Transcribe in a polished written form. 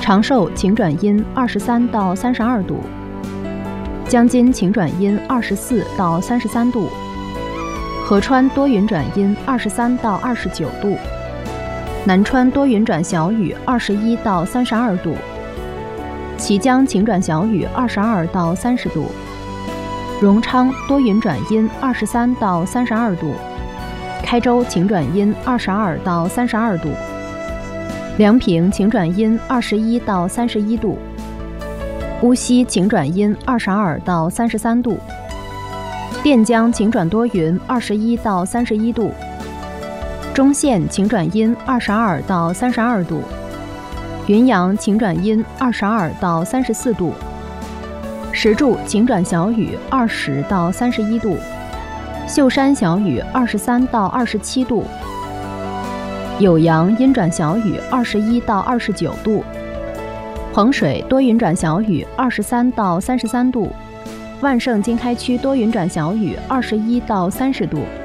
长寿晴转阴23到32度，江津晴转阴24到33度，合川多云转阴23到29度，南川多云转小雨21到32度，綦江晴转小雨22到30度，荣昌多云转阴23到32度，开州晴转阴22到32度，梁平晴转阴21到31度，乌溪晴转阴22到33度，垫江晴转多云21到31度，中线晴转阴22到32度，云阳晴转阴22到34度，石柱晴转小雨20到31度，秀山小雨23到27度，酉阳阴转小雨21到29度，衡水多云转小雨23到33度，万盛经开区多云转小雨21到30度。